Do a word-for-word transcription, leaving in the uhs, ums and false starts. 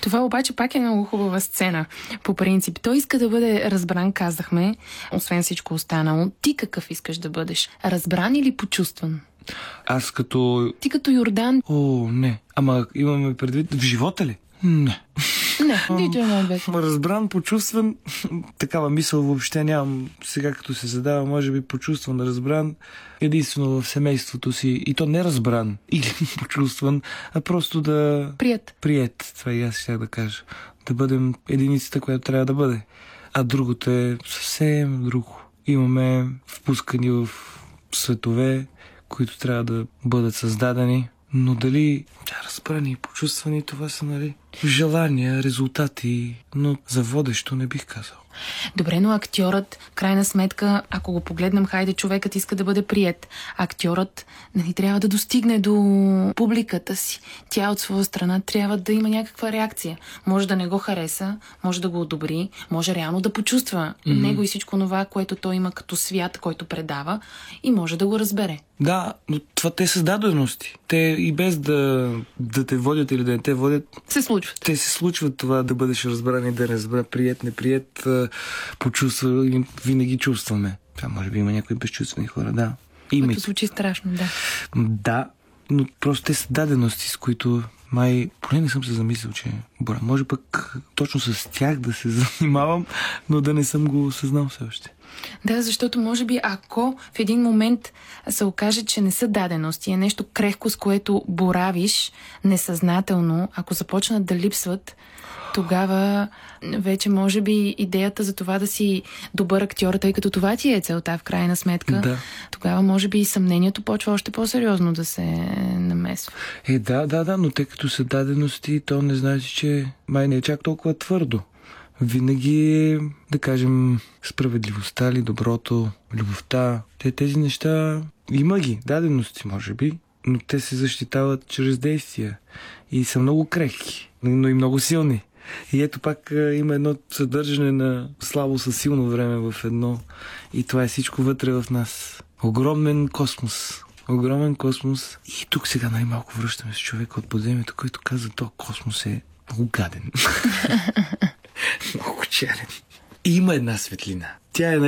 Това обаче пак е много хубава сцена. По принцип, той иска да бъде разбран, казахме, освен всичко останало. Ти какъв искаш да бъдеш? Разбран или почувстван? Аз като... Ти като Йордан? О, не. Ама имаме предвид в живота ли? Не. Не, нито едно от двете. Разбран, почувстван, такава мисъл въобще нямам. Сега като се задава, може би почувстван, разбран, единствено в семейството си. И то не разбран или почувстван, а просто да... Прият. Прият, това и аз щях да кажа. Да бъдем единицата, която трябва да бъде. А другото е съвсем друго. Имаме впускани в светове, които трябва да бъдат създадени. Но дали да, разбрани и почувствани, това са, нали, желания, резултати, но за водещо не бих казал. Добре, но актьорът, крайна сметка, ако го погледнем, хайде, човекът иска да бъде приет. Актьорът, нали, трябва да достигне до публиката си. Тя от своя страна трябва да има някаква реакция. Може да не го хареса, може да го одобри, може реално да почувства mm-hmm. него и всичко това, което той има като свят, който предава, и може да го разбере. Да, но това те са дадености. Те и без да, да те водят или да не те водят, се случват. Те се случват това да бъдеш разбран и да не разбра, прият, неприят, почувства и винаги чувстваме. Това може би има някои безчувствени хора, да. Което звучи страшно, да. Да, но просто те са дадености, с които май, поне не съм се замислил, че бора, може пък точно с тях да се занимавам, но да не съм го осъзнал все още. Да, защото може би ако в един момент се окаже, че не са дадености, е нещо крехко, с което боравиш несъзнателно, ако започнат да липсват, тогава вече може би идеята за това да си добър актьор, тъй като това ти е целта в крайна сметка, да. Тогава може би и съмнението почва още по-сериозно да се намесва. Е, да, да, да, но тъй като са дадености, то не значи, че май не е чак толкова твърдо. Винаги, да кажем, справедливостта ли, доброто, любовта, те тези неща има ги, дадености може би, но те се защитават чрез действия и са много крехки, но и много силни. И ето пак има едно съдържане на слабо със силно време в едно и това е всичко вътре в нас. Огромен космос. Огромен космос. И тук сега най-малко връщаме с човека от подземието, който каза, то космос е много гаден. Много черен. И има една светлина. Тя е